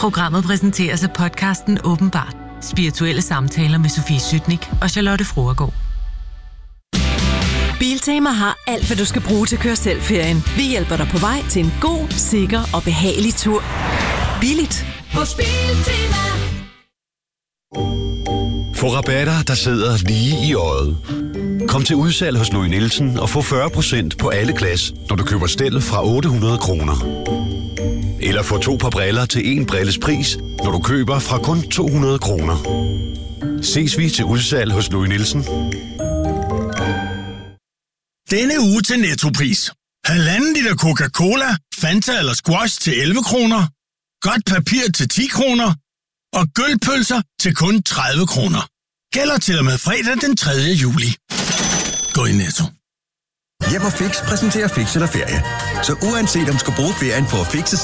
Programmet præsenteres af podcasten Åbenbart. Spirituelle samtaler med Sofie Sytnik og Charlotte Fruergaard. Biltema har alt, hvad du skal bruge til køre-selv-ferien. Vi hjælper dig på vej til en god, sikker og behagelig tur. Billigt. Hos Biltema. Få rabatter, der sidder lige i øjet. Kom til udsalg hos Louis Nielsen og få 40% på alle glas, når du køber stel fra 800 kroner. Eller få 2 par briller til 1 brilles pris, når du køber fra kun 200 kroner. Ses vi til udsalg hos Louis Nielsen. Denne uge til Nettopris. 1,5 liter Coca-Cola, Fanta eller Squash til 11 kroner. Godt papir til 10 kroner. Og gølpølser til kun 30 kroner. Gælder til og med fredag den 3. juli. Gå i Netto. Hjem og Fix præsenterer Fix eller Ferie. Så uanset om du skal bruge ferien på at fixe